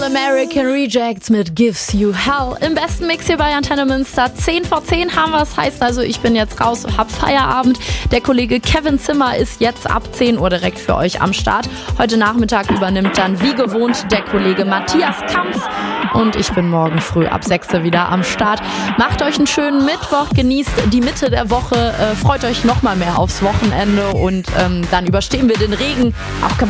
American Rejects mit Gives You Hell. Im besten Mix hier bei Antenne Münster. 10 vor 10 haben wir es. Heißt also, ich bin jetzt raus und hab Feierabend. Der Kollege Kevin Zimmer ist jetzt ab 10 Uhr direkt für euch am Start. Heute Nachmittag übernimmt dann wie gewohnt der Kollege Matthias Kamps. Und ich bin morgen früh ab 6 Uhr wieder am Start. Macht euch einen schönen Mittwoch, genießt die Mitte der Woche, freut euch noch mal mehr aufs Wochenende und dann überstehen wir den Regen auch